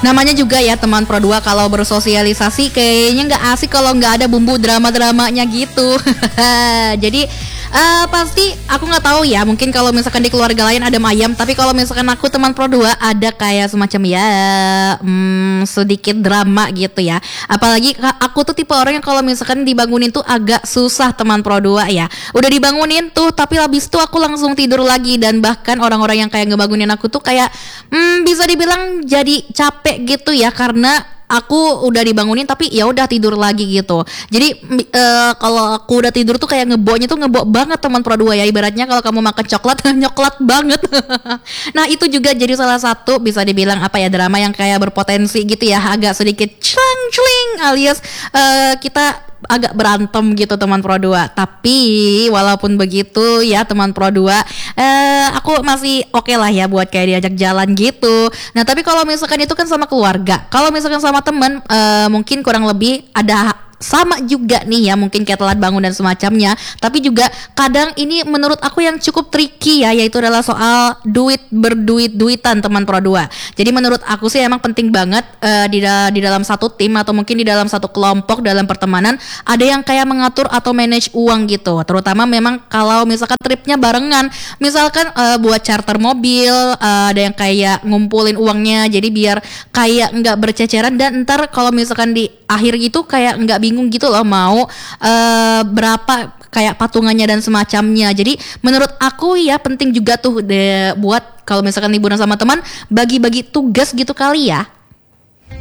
Namanya juga ya teman Pro 2 kalau bersosialisasi kayaknya nggak asik kalau nggak ada bumbu drama-dramanya gitu. Jadi pasti aku nggak tahu ya, mungkin kalau misalkan di keluarga lain ada ayam, tapi kalau misalkan aku teman Pro 2 ada kayak semacam ya sedikit drama gitu ya. Apalagi aku tuh tipe orang yang kalau misalkan dibangunin tuh agak susah teman Pro 2 ya. Udah dibangunin tuh tapi habis itu aku langsung tidur lagi, dan bahkan orang-orang yang kayak ngebangunin aku tuh kayak bisa dibilang jadi capek gitu ya, karena aku udah dibangunin tapi ya udah tidur lagi gitu. Jadi kalau aku udah tidur tuh kayak ngeboknya tuh ngebok banget teman Pro 2 ya. Ibaratnya kalau kamu makan coklat nyoklat banget. Nah, itu juga jadi salah satu bisa dibilang apa ya, drama yang kayak berpotensi gitu ya, agak sedikit clang-cling alias kita agak berantem gitu teman Pro 2. Tapi walaupun begitu ya teman Pro 2, aku masih oke lah ya buat kayak diajak jalan gitu. Nah, tapi kalau misalkan itu kan sama keluarga. Kalau misalkan sama teman, mungkin kurang lebih ada sama juga nih ya, mungkin kayak telat bangun dan semacamnya. Tapi juga kadang ini menurut aku yang cukup tricky ya, yaitu adalah soal berduit-duitan teman Pro 2. Jadi menurut aku sih emang penting banget di dalam satu tim atau mungkin di dalam satu kelompok dalam pertemanan ada yang kayak mengatur atau manage uang gitu. Terutama memang kalau misalkan tripnya barengan, misalkan buat charter mobil, ada yang kayak ngumpulin uangnya jadi biar kayak nggak berceceran, dan ntar kalau misalkan di akhir gitu kayak nggak bingung gitu loh mau berapa kayak patungannya dan semacamnya. Jadi menurut aku ya penting juga tuh buat kalau misalkan liburan sama teman bagi-bagi tugas gitu kali ya.